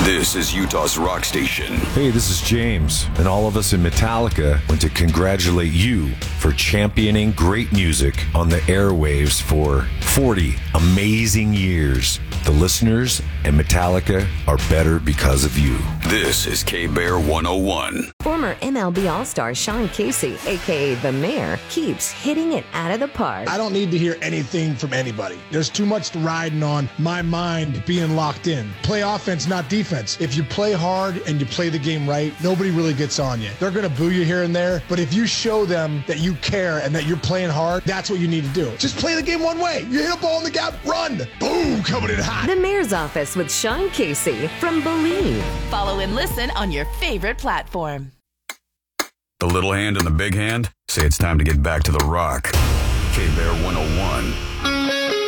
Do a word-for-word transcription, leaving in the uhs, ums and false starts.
This is Utah's rock station. Hey, this is James, and all of us in Metallica want to congratulate you for championing great music on the airwaves for forty amazing years. The listeners and Metallica are better because of you. This is K-Bear one oh one. Former M L B All-Star Sean Casey, a k a. The Mayor, keeps hitting it out of the park. I don't need to hear anything from anybody. There's too much riding on my mind being locked in. Play offense, not defense. If you play hard and you play the game right, nobody really gets on you. They're going to boo you here and there, but if you show them that you care and that you're playing hard, that's what you need to do. Just play the game one way. You hit a ball in the gap, run. Boom, coming in hot. The Mayor's Office with Sean Casey from Believe. Follow and listen on your favorite platform. The little hand and the big hand say it's time to get back to the rock. K-Bear one oh one.